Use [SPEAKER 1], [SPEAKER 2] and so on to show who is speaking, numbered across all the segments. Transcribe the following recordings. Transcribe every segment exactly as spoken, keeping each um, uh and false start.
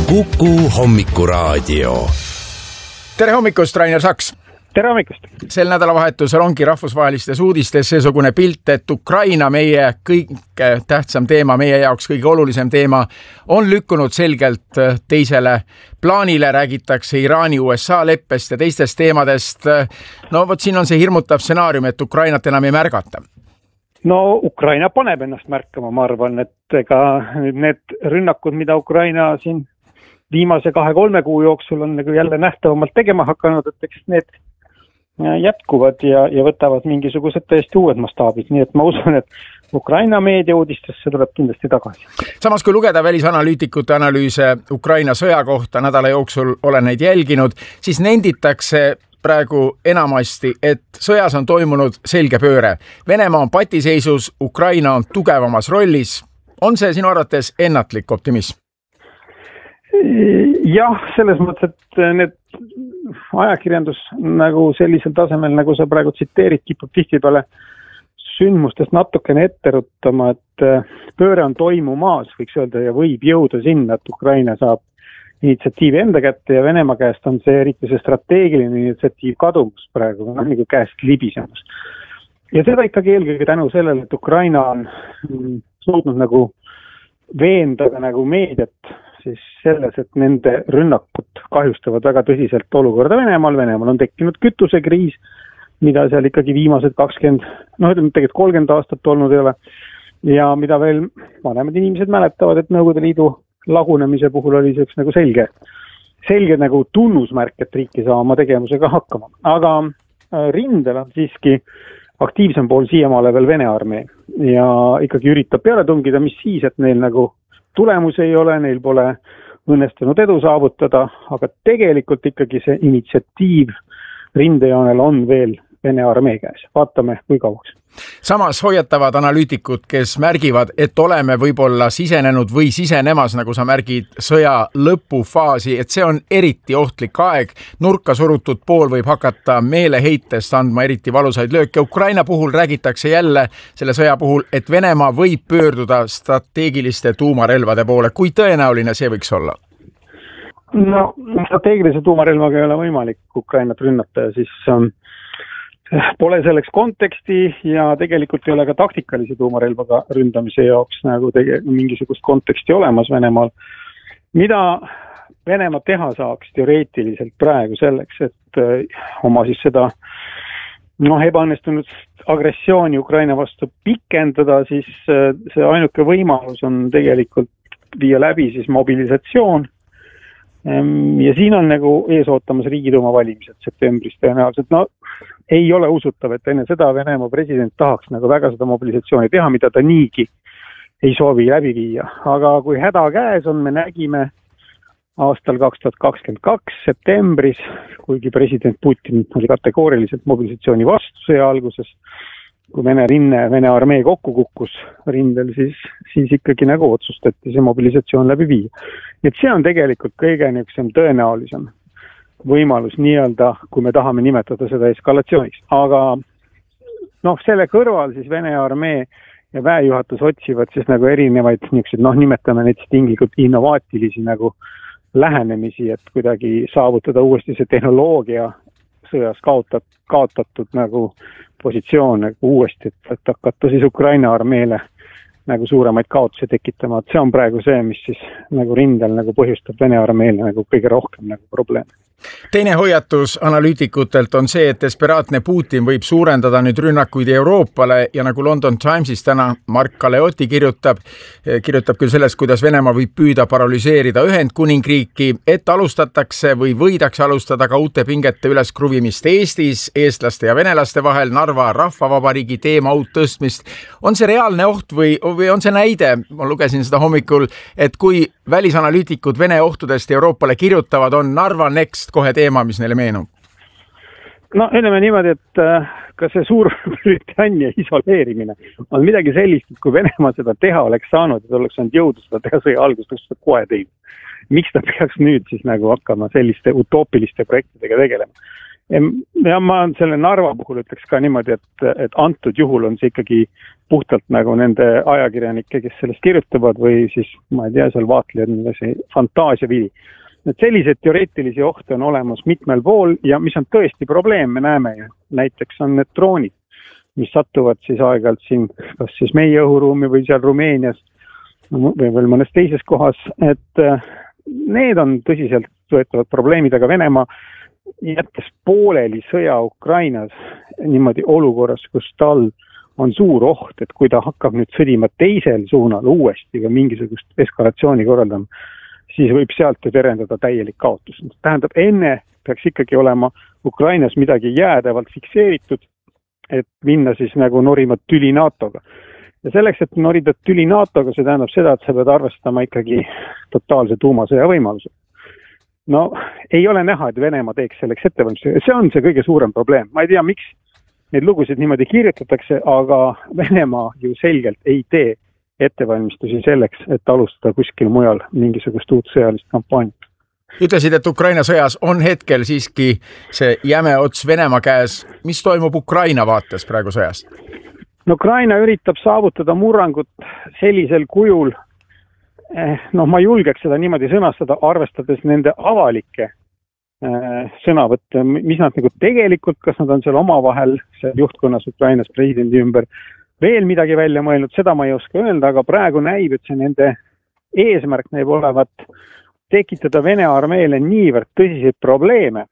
[SPEAKER 1] Kuku Hommikuraadio. Tere hommikust, Rainer Saks!
[SPEAKER 2] Tere hommikust!
[SPEAKER 1] Sel nädalavahetusel ongi rahvusvahelistes uudistes seesugune pilt, et Ukraina, meie kõige tähtsam teema, meie jaoks kõige olulisem teema, on lükkunud selgelt teisele plaanile. Räägitakse Iraani U S A leppest ja teistest teemadest. No vot, siin on see hirmutav stsenaarium, et Ukrainat enam ei märgata.
[SPEAKER 2] No Ukraina paneb ennast märkama, ma arvan, et ega need rünnakud, mida Ukraina siin viimase kahe-kolme kuu jooksul on nagu jälle nähtavamalt tegema hakanud, et eks need jätkuvad ja, ja võtavad mingisugused täiesti uued mastaabid. Nii et ma usun, et Ukraina meediaudistesse tuleb kindlasti tagasi.
[SPEAKER 1] Samas, kui lugeda välisanalüütikute analüüse Ukraina sõja kohta, nädala jooksul olen neid jälginud, siis nenditakse praegu enamasti, et sõjas on toimunud selge pööre. Venemaa on patiseisus, Ukraina on tugevamas rollis. On see sinu arvates ennatlik optimism?
[SPEAKER 2] Jah, selles mõttes, et need ajakirjandus nagu sellisel tasemel, nagu sa praegu tsiteerid, kipub tihtipeale sündmustest natukene ette ruttama, et pööre on toimumaas, võiks öelda, ja võib jõuda sinna, et Ukraina saab initsiatiivi enda kätte ja Venemaa käest on see eriti see strateegiline initsiatiiv kadumus praegu, on nagu käest libisemus. Ja seda ikkagi eelkõige tänu sellele, et Ukraina on suutnud nagu veenda nagu meediat siis selles, et nende rünnakud kahjustavad väga tõsiselt olukorda Venemaal. Venemaal on tekkinud kütusekriis, mida seal ikkagi viimased kakskümmend, noh, ütleme tegelikult kolmkümmend aastat olnud ei ole. Ja mida veel vanemad inimesed mäletavad, et Nõukogude Liidu lagunemise puhul oli see üks nagu selge, selge nagu tunnusmärk, et riiki saa oma tegevusega hakkama. Aga rindel on siiski aktiivsem pool siiamaale veel Vene armee ja ikkagi üritab peale tungida, mis siis, et neil nagu tulemus ei ole, neil pole õnnestunud edu saavutada, aga tegelikult ikkagi see initsiatiiv rindejoonel on veel Vene armee käes. Vaatame, kui kauaks.
[SPEAKER 1] Samas hoiatavad analüütikud, kes märgivad, et oleme võib-olla sisenenud või sisenemas, nagu sa märgid, sõja lõpufaasi, et see on eriti ohtlik aeg. Nurka surutud pool võib hakata meeleheitest andma eriti valusaid lööke. Ukraina puhul räägitakse jälle selle sõja puhul, et Venemaa võib pöörduda strateegiliste tuumarelvade poole. Kui tõenäoline see võiks olla?
[SPEAKER 2] No, strateegilise tuumarelvaga ei ole võimalik Ukrainat rünnata ja siis um, pole selleks konteksti ja tegelikult ei ole ka taktikalise tuumarelvaga ründamise jaoks nagu tege, mingisugust konteksti olemas Venemaal. Mida Venemaa teha saaks teoreetiliselt praegu selleks, et uh, oma siis seda noh, ebaõnnestunud agressiooni Ukraina vastu pikendada, siis uh, see ainuke võimalus on tegelikult viia läbi siis mobilisatsioon. Ja siin on nagu ees ootamas Riigiduuma valimised septembris tõenäoliselt. No ei ole usutav, et enne seda Venemaa president tahaks nagu väga seda mobilisatsiooni teha, mida ta niigi ei soovi läbi viia. Aga kui häda käes on, me nägime aastal kaks tuhat kakskümmend kaks septembris, kuigi president Putin oli kategooriliselt mobilisatsiooni vastu sõja alguses, kui Vene rinne, Vene armee kokku kukkus rindel, siis, siis ikkagi nagu otsustati see mobilisatsioon läbi viia. Et see on tegelikult kõige niisugusem tõenäolisem võimalus nii-öelda, kui me tahame nimetada seda eskalatsiooniks. Aga noh, selle kõrval siis Vene armee ja väejuhatus otsivad siis nagu erinevaid niisuguseid, noh, nimetame neid tinglikult innovaatilisi nagu lähenemisi, et kuidagi saavutada uuesti see tehnoloogia sõjas kaotat, kaotatud nagu positsioone uuesti, et, et hakata siis Ukraina armeele nagu suuremaid kaotusi tekitama. Et see on praegu see, mis siis nagu rindel nagu põhjustab Vene armeele nagu kõige rohkem nagu probleeme.
[SPEAKER 1] Teine hoiatus analüütikutelt on see, et desperaatne Putin võib suurendada nüüd rünnakuid Euroopale ja nagu London Timesis täna Mark Galeotti kirjutab, kirjutab küll sellest, kuidas Venemaa võib püüda paralüseerida Ühendkuningriiki, et alustatakse või võidakse alustada ka uute pingete üleskruvimist Eestis, eestlaste ja venelaste vahel, Narva rahvavabariigi teema uut tõstmist. On see reaalne oht või, või on see näide, ma lugesin seda hommikul, et kui välisanalüütikud Vene ohtudest Euroopale kirjutavad, on Narva next kohe teema, mis neile meenub?
[SPEAKER 2] No ütleme niimoodi, et ka see Suurbritannia isoleerimine on midagi sellist, et kui Venemaa seda teha oleks saanud, et oleks saanud jõudu seda teha sõja algust, oleks seda kohe teinud. Miks ta peaks nüüd siis nagu hakkama selliste utoopiliste projektidega tegelema? ja ma selle Narva puhul ütleks ka niimoodi, et, et antud juhul on see ikkagi puhtalt nagu nende ajakirjanike, kes sellest kirjutavad või siis, ma ei tea, seal vaatlejad, see fantaasia vili. Et sellised teoreetilisi ohte on olemas mitmel pool ja mis on tõesti probleem, me näeme ju. Näiteks on need droonid, mis satuvad siis aeg-ajalt siin, kas siis meie õhuruumi või seal Rumeenias või veel mõnes teises kohas, et need on tõsiselt võetavad probleemid, aga Venemaa jättes pooleli sõja Ukrainas niimoodi olukorras, kus tal on suur oht, et kui ta hakkab nüüd sõdima teisel suunal uuesti või mingisugust eskalatsiooni korraldama, siis võib sealt ju terendada täielik kaotus. Tähendab, enne peaks ikkagi olema Ukrainas midagi jäädavalt fikseeritud, et minna siis nagu norima tüli NATOga. Ja selleks, et norida tüli NATOga, see tähendab seda, et sa pead arvestama ikkagi totaalse tuumasõja võimaluse. No, ei ole näha, et Venemaa teeks selleks ettevalmistuse. See on see kõige suurem probleem. Ma ei tea, miks neid lugusid niimoodi kirjutatakse, aga Venemaa ju selgelt ei tee ettevalmistusi selleks, et alustada kuskil mujal mingisugust uut sõjalist kampaaniat.
[SPEAKER 1] Ütlesid, et Ukraina sõjas on hetkel siiski see jäme ots Venemaa käes. Mis toimub Ukraina vaates praegu sõjast?
[SPEAKER 2] No, Ukraina üritab saavutada murrangut sellisel kujul, eh, no ma julgeks seda niimoodi sõnastada, arvestades nende avalikke eh, sõnavõtte, mis nad nagu tegelikult, kas nad on seal omavahel, seal juhtkonnas Ukrainas presidendi ümber, veel midagi välja mõelnud, seda ma ei oska öelda, aga praegu näib, et see nende eesmärk näib olevat tekitada Vene armeele niivõrd tõsiseid probleeme,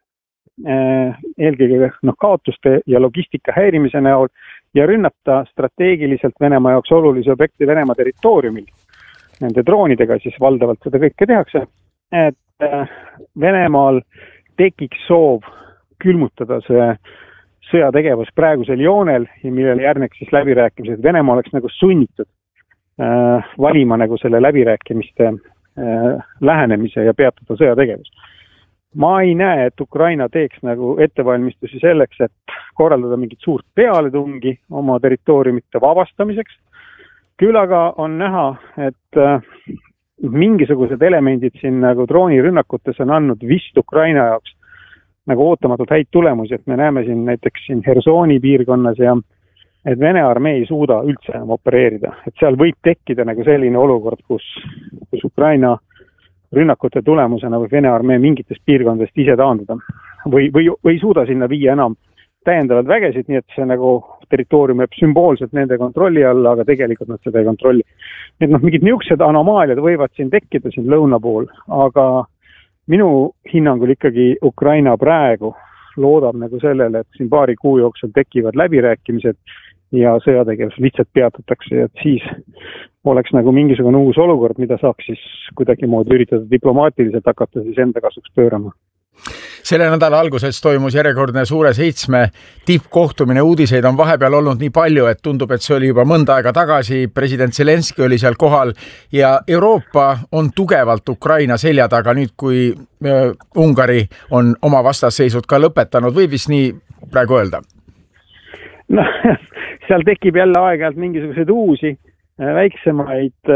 [SPEAKER 2] eelkõige no, kaotuste ja logistika häirimise näol ja rünnata strateegiliselt Venemaa jaoks olulisi objekte Venemaa territooriumil. Nende droonidega siis valdavalt seda kõike tehakse, et Venemaal tekiks soov külmutada see sõjategevus praegusel joonel ja millele järgneks siis läbirääkimised. Venemaa oleks nagu sunnitud äh, valima nagu selle läbirääkimiste äh, lähenemise ja peatada sõjategevus. Ma ei näe, et Ukraina teeks nagu ettevalmistusi selleks, et korraldada mingit suurt pealetungi oma territooriumite vabastamiseks. Küll aga on näha, et äh, mingisugused elemendid siin nagu droonirünnakutes on andnud vist Ukraina jaoks nagu ootamatult häid tulemusi, et me näeme siin näiteks siin Hersoni piirkonnas ja et Vene armee ei suuda üldse enam opereerida. Et seal võib tekkida nagu selline olukord, kus, kus Ukraina rünnakute tulemusena või Vene armee mingitest piirkondadest ise taanduda või, või, või suuda sinna viia enam täiendavad vägesid, nii et see nagu territoorium jääb sümboolselt nende kontrolli alla, aga tegelikult nad seda ei kontrolli. Nii et noh, mingid niisugused anomaaliad võivad siin tekkida siin lõuna pool, aga minu hinnangul ikkagi Ukraina praegu loodab nagu sellele, et siin paari kuu jooksul tekivad läbirääkimised ja sõjategevus lihtsalt peatatakse, et siis oleks nagu mingisugune uus olukord, mida saaks siis kuidagi moodi üritada diplomaatiliselt hakata siis enda kasuks pöörama.
[SPEAKER 1] Selle nädala alguses toimus järjekordne suure seitsme tippkohtumine, uudiseid on vahepeal olnud nii palju, et tundub, et see oli juba mõnda aega tagasi, president Zelenski oli seal kohal ja Euroopa on tugevalt Ukraina selja taga nüüd, kui äh, Ungari on oma vastasseisud ka lõpetanud, võib vist nii praegu öelda?
[SPEAKER 2] No, seal tekib jälle aeg-ajalt mingisuguseid uusi väiksemaid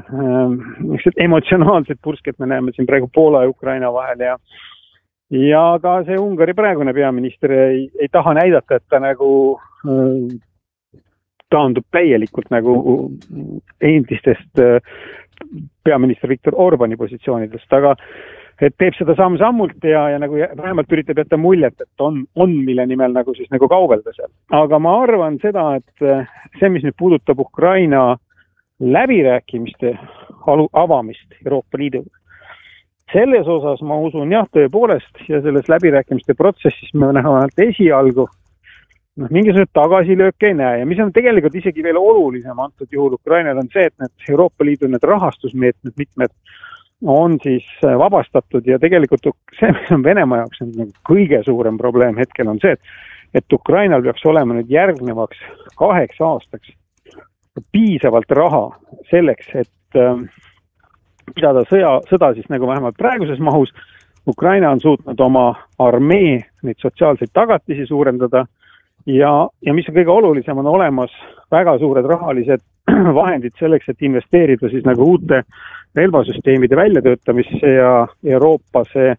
[SPEAKER 2] äh, emotsionaalseid pursked, me näeme siin praegu Poola ja Ukraina vahel ja ja ka see Ungari praegune peaminister ei, ei taha näidata, et ta nagu äh, taandub täielikult nagu endistest äh, peaminister Viktor Orbani positsioonidest, aga et teeb seda samm-sammult ja, ja nagu vähemalt üritab jätta muljet, et on, on mille nimel nagu siis nagu kaubelda seal. Aga ma arvan seda, et see, mis nüüd puudutab Ukraina läbirääkimiste avamist Euroopa Liiduga, selles osas ma usun jah, tõepoolest ja selles läbirääkimiste protsessis me näeme esialgu noh, mingisugused tagasilööke ei näe ja mis on tegelikult isegi veel olulisem antud juhul Ukrainal on see, et need Euroopa Liidu need rahastusmeetmed mitmed on siis vabastatud ja tegelikult see, mis on Venemaa jaoks on nagu kõige suurem probleem hetkel on see, et, et Ukrainal peaks olema nüüd järgnevaks kaheks aastaks piisavalt raha selleks, et äh, pidada sõja, sõda siis nagu vähemalt praeguses mahus. Ukraina on suutnud oma armee neid sotsiaalseid tagatisi suurendada ja, ja mis on kõige olulisem, on olemas väga suured rahalised vahendid selleks, et investeerida siis nagu uute relvasüsteemide väljatöötamisse ja Euroopa see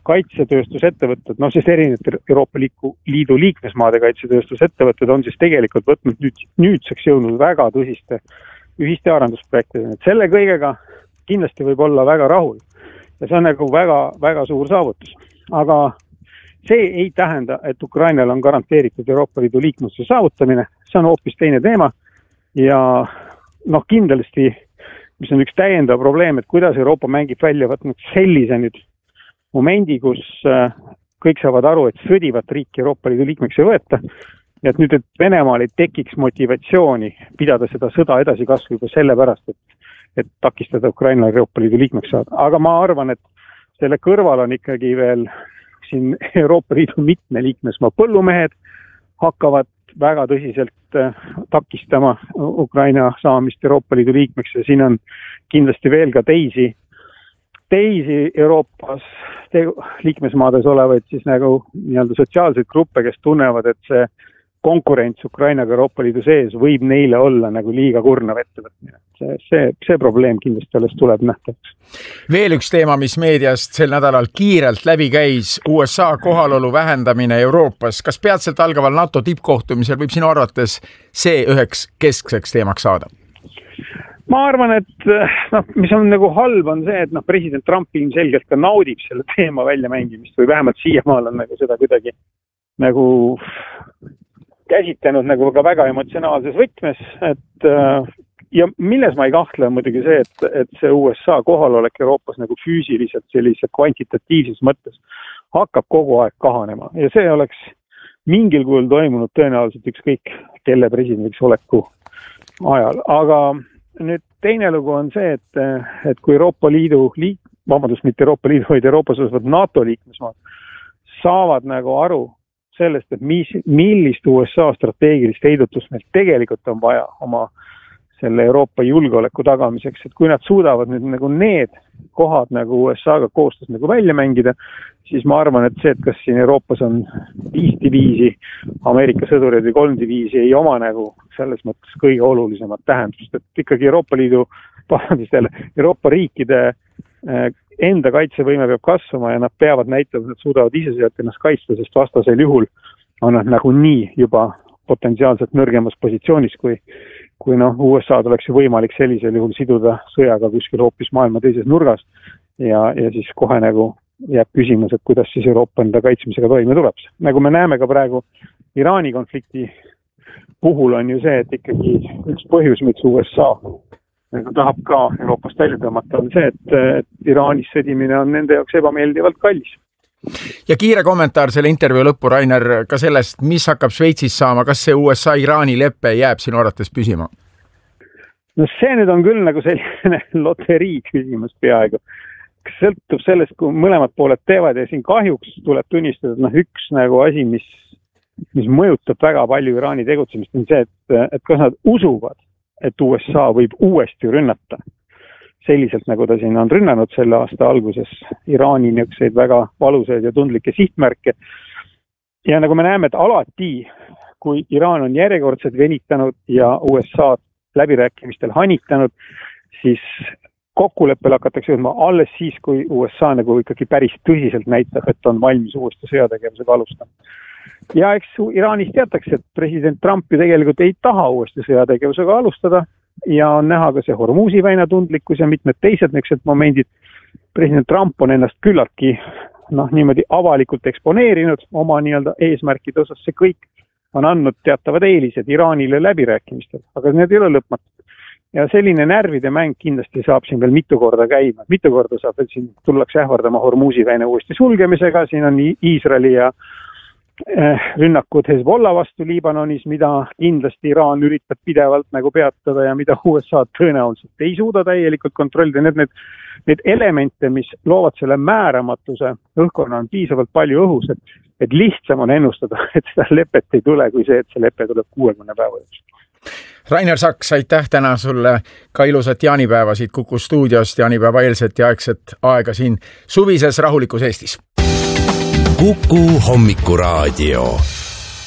[SPEAKER 2] kaitsetööstusettevõtted, noh siis erinevad Euroopa Liidu liikmesmaade kaitsetööstusettevõtted on siis tegelikult võtnud nüüd, nüüdseks jõudnud väga tõsiste ühiste arendusprojektideni. Et selle kõigega kindlasti võib olla väga rahul ja see on nagu väga, väga suur saavutus. Aga see ei tähenda, et Ukrainal on garanteeritud Euroopa Liidu liikmesuse saavutamine, see on hoopis teine teema ja noh kindlasti, mis on üks täiendav probleem, et kuidas Euroopa mängib välja võtnud sellise nüüd momendi, kus kõik saavad aru, et sõdivat riiki Euroopa Liidu liikmeks ei võeta ja et nüüd, et Venemaal ei tekiks motivatsiooni pidada seda sõda edasi kasvu juba sellepärast, et, et takistada Ukraina Euroopa Liidu liikmeks saada. Aga ma arvan, et selle kõrval on ikkagi veel siin Euroopa Liidu mitme liikmesmaa põllumehed hakkavad väga tõsiselt takistama Ukraina saamist Euroopa Liidu liikmeks ja siin on kindlasti veel ka teisi teisi Euroopas te liikmesmaades olevaid siis nagu nii-öelda sotsiaalseid gruppe, kes tunnevad, et see konkurents Ukrainaga Euroopa Liidu sees võib neile olla nagu liiga kurnav ettevõtmine. See, see, see probleem kindlasti alles tuleb nähtavaks.
[SPEAKER 1] Veel üks teema, mis meediast sel nädalal kiirelt läbi käis, U S A kohalolu vähendamine Euroopas. Kas peatselt algaval NATO tippkohtumisel võib sinu arvates see üheks keskseks teemaks saada?
[SPEAKER 2] Ma arvan, et noh, mis on nagu halb on see, et noh, president Trump ilmselgelt ka naudib selle teema väljamängimist või vähemalt siiamaal on nagu seda kuidagi nagu käsitlenud nagu ka väga emotsionaalses võtmes, et ja milles ma ei kahtle on muidugi see, et, et see U S A kohalolek Euroopas nagu füüsiliselt sellise kvantitatiivses mõttes hakkab kogu aeg kahanema ja see oleks mingil kujul toimunud tõenäoliselt ükskõik kelle presidendiks oleku ajal, aga nüüd teine lugu on see, et, et kui Euroopa Liidu liik, vabandust, mitte Euroopa Liidu, vaid Euroopas olevad NATO liikmesmaad saavad nagu aru sellest, et mis, millist U S A strateegilist heidutust meil tegelikult on vaja oma selle Euroopa julgeoleku tagamiseks, et kui nad suudavad nüüd nagu need kohad nagu U S A-ga koostöös nagu välja mängida, siis ma arvan, et see, et kas siin Euroopas on viis diviisi, Ameerika sõdurid või kolm diviisi, ei oma nagu selles mõttes kõige olulisemat tähendust, et ikkagi Euroopa Liidu, pahandistele, Euroopa riikide enda kaitsevõime peab kasvama ja nad peavad näitama, et nad suudavad iseseisvalt ennast kaitsta, sest vastasel juhul on nad nagu nii juba potentsiaalselt nõrgemas positsioonis, kui, kui noh, U S A-d oleks ju võimalik sellisel juhul siduda sõjaga kuskil hoopis maailma teises nurgas ja, ja siis kohe nagu jääb küsimus, et kuidas siis Euroopa enda kaitsmisega toime tuleb. Nagu me näeme ka praegu Iraani konflikti puhul on ju see, et ikkagi üks põhjus, miks U S A nagu tahab ka Euroopast välja tõmmata, on see, et, et Iraanis sõdimine on nende jaoks ebameeldivalt kallis.
[SPEAKER 1] Ja kiire kommentaar selle intervjuu lõppu, Rainer, ka sellest, mis hakkab Šveitsis saama, kas see U S A-Iraani leppe jääb sinu arvates püsima?
[SPEAKER 2] No see nüüd on küll nagu selline loterii küsimus peaaegu. Sõltub sellest, kui mõlemad pooled teevad ja siin kahjuks tuleb tunnistada, et noh, üks nagu asi, mis, mis mõjutab väga palju Iraani tegutsemist, on see, et, et kas nad usuvad, et U S A võib uuesti rünnata selliselt, nagu ta siin on rünnanud selle aasta alguses Iraani niisuguseid väga valusaid ja tundlikke sihtmärke. Ja nagu me näeme, et alati, kui Iraan on järjekordselt venitanud ja U S A läbirääkimistel hanitanud, siis kokkuleppel hakatakse jõudma alles siis, kui U S A nagu ikkagi päris tõsiselt näitab, et on valmis uuesti sõjategevusega alustama. Ja eks Iraanis teatakse, et president Trump ju tegelikult ei taha uuesti sõjategevusega alustada ja on näha ka see Hormuzi väina tundlikkus ja mitmed teised niisugused momendid. President Trump on ennast küllaltki noh, niimoodi avalikult eksponeerinud oma nii-öelda eesmärkide osas, see kõik on andnud teatavad eelised Iraanile läbirääkimistel, aga need ei ole lõpmatud. Ja selline närvide mäng kindlasti saab siin veel mitu korda käima. Mitu korda saab veel siin tullakse ähvardama Hormuzi väina uuesti sulgemisega, siin on Iisraeli ja rünnakud Hezbollah vastu Liibanonis, mida kindlasti Iraan üritab pidevalt nagu peatada ja mida U S A tõenäoliselt ei suuda täielikult kontrollida. Need, need, need elemente, mis loovad selle määramatuse, õhkkonna on piisavalt palju õhus, et, et lihtsam on ennustada, et seda lepet ei tule, kui see, et see lepe tuleb kuuekümne päeva jooksul.
[SPEAKER 1] Rainer Saks, aitäh täna sulle ka ilusat jaanipäeva siit Kuku stuudiost, jaanipäeva eelset ja aegset aega siin suvises rahulikus Eestis.
[SPEAKER 3] Kuku hommikuraadio.